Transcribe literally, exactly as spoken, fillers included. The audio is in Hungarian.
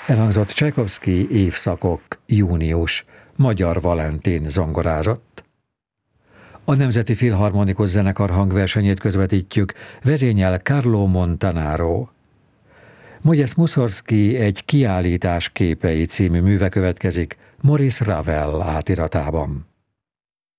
Elhangzott Csajkovszky Évszakok, június, Magyar Valentin zongorázott. A Nemzeti Filharmonikus Zenekar hangversenyét közvetítjük, vezényel Carlo Montanaro. Modest Mussorgsky Egy kiállítás képei című műve következik Maurice Ravel átiratában.